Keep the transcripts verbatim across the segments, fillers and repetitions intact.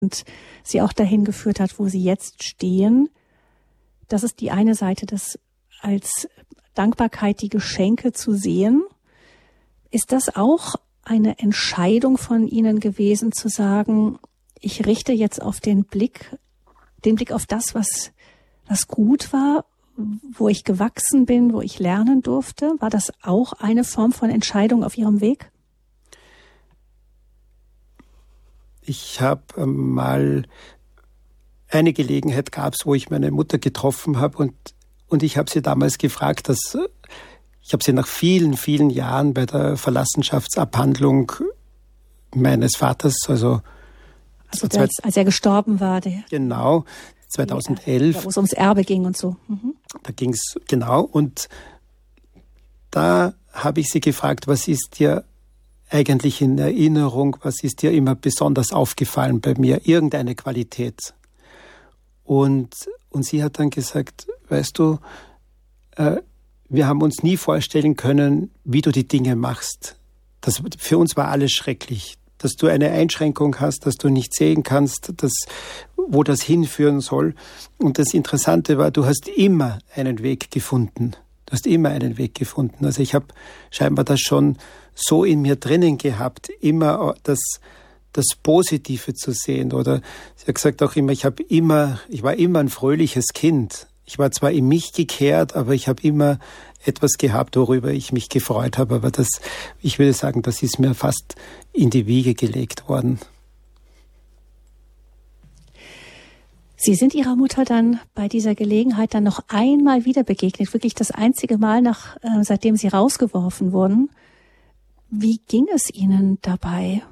und sie auch dahin geführt hat, wo sie jetzt stehen. Das ist die eine Seite, das als Dankbarkeit, die Geschenke zu sehen. Ist das auch eine Entscheidung von Ihnen gewesen, zu sagen, ich richte jetzt auf den Blick, den Blick auf das, was, was gut war, wo ich gewachsen bin, wo ich lernen durfte? War das auch eine Form von Entscheidung auf Ihrem Weg? Ich habe mal eine Gelegenheit gab es, wo ich meine Mutter getroffen habe und, und ich habe sie damals gefragt, dass ich habe sie nach vielen, vielen Jahren bei der Verlassenschaftsabhandlung meines Vaters, also, also das, als er gestorben war. Der, genau, zweitausendelf. Ja, wo es ums Erbe ging und so. Mhm. Da ging es, genau, und da habe ich sie gefragt, was ist dir eigentlich in Erinnerung, was ist dir immer besonders aufgefallen bei mir, irgendeine Qualität? Und, und sie hat dann gesagt, weißt du, äh, wir haben uns nie vorstellen können, wie du die Dinge machst. Das, für uns war alles schrecklich. Dass du eine Einschränkung hast, dass du nicht sehen kannst, dass, wo das hinführen soll. Und das Interessante war, du hast immer einen Weg gefunden. Du hast immer einen Weg gefunden. Also ich habe scheinbar das schon so in mir drinnen gehabt, immer das, das Positive zu sehen. Oder sie hat gesagt auch immer, ich habe immer, ich war immer ein fröhliches Kind. Ich war zwar in mich gekehrt, aber ich habe immer etwas gehabt, worüber ich mich gefreut habe. Aber das, ich würde sagen, das ist mir fast in die Wiege gelegt worden. Sie sind Ihrer Mutter dann bei dieser Gelegenheit dann noch einmal wieder begegnet, wirklich das einzige Mal, nach, äh, seitdem Sie rausgeworfen wurden. Wie ging es Ihnen dabei?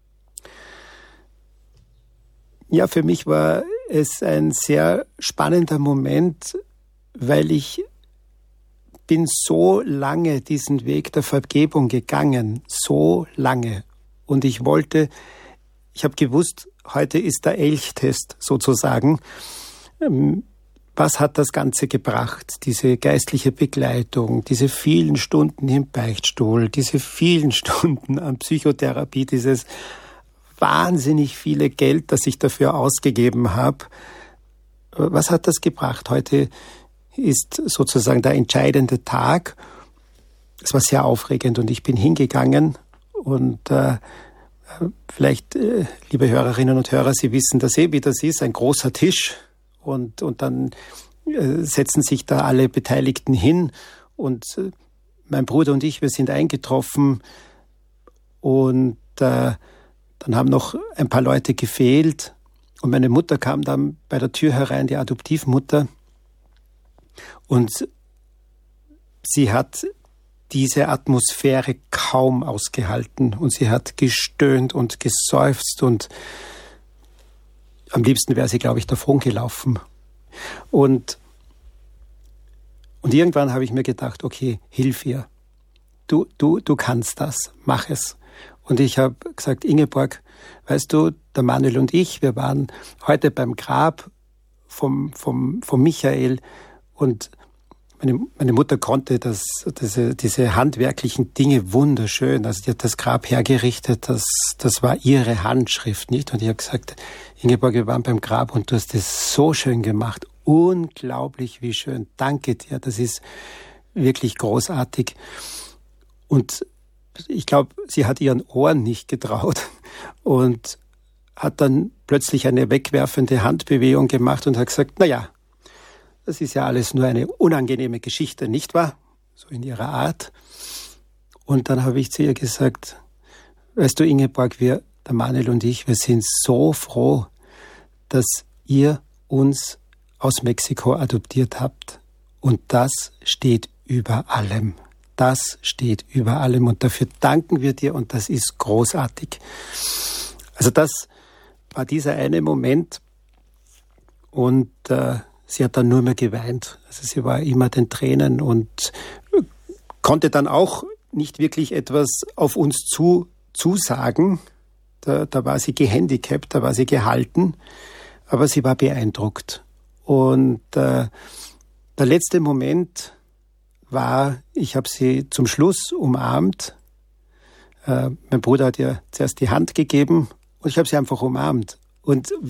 Ja, für mich war es ein sehr spannender Moment, weil ich bin so lange diesen Weg der Vergebung gegangen, so lange. Und ich wollte, ich habe gewusst, heute ist der Elchtest sozusagen. Was hat das Ganze gebracht? Diese geistliche Begleitung, diese vielen Stunden im Beichtstuhl, diese vielen Stunden an Psychotherapie, dieses wahnsinnig viele Geld, das ich dafür ausgegeben habe. Was hat das gebracht? Heute ist sozusagen der entscheidende Tag. Es war sehr aufregend und ich bin hingegangen und äh, vielleicht, äh, liebe Hörerinnen und Hörer, Sie wissen das eh, wie das ist, ein großer Tisch und, und dann äh, setzen sich da alle Beteiligten hin und äh, mein Bruder und ich, wir sind eingetroffen und äh, dann haben noch ein paar Leute gefehlt und meine Mutter kam dann bei der Tür herein, die Adoptivmutter, und sie hat diese Atmosphäre kaum ausgehalten und sie hat gestöhnt und geseufzt und am liebsten wäre sie, glaube ich, davon gelaufen. Und, und irgendwann habe ich mir gedacht, okay, hilf ihr. Du, du, du kannst das, mach es. Und ich habe gesagt, Ingeborg, weißt du, der Manuel und ich, wir waren heute beim Grab vom, vom, vom Michael und meine, meine Mutter konnte das, diese, diese handwerklichen Dinge wunderschön. Also die hat das Grab hergerichtet, das, das war ihre Handschrift, nicht? Und ich habe gesagt, Ingeborg, wir waren beim Grab und du hast das so schön gemacht. Unglaublich, wie schön. Danke dir, das ist wirklich großartig. Und ich glaube, sie hat ihren Ohren nicht getraut und hat dann plötzlich eine wegwerfende Handbewegung gemacht und hat gesagt, na ja, das ist ja alles nur eine unangenehme Geschichte, nicht wahr? So in ihrer Art. Und dann habe ich zu ihr gesagt, weißt du, Ingeborg, wir, der Manuel und ich, wir sind so froh, dass ihr uns aus Mexiko adoptiert habt. Und das steht über allem. Das steht über allem und dafür danken wir dir und das ist großartig. Also das war dieser eine Moment und äh, sie hat dann nur mehr geweint. Also sie war immer den Tränen und konnte dann auch nicht wirklich etwas auf uns zu zusagen. Da, da war sie gehandicapt, da war sie gehalten, aber sie war beeindruckt. Und äh, der letzte Moment war, ich habe sie zum Schluss umarmt. Äh, mein Bruder hat ihr zuerst die Hand gegeben und ich habe sie einfach umarmt. Und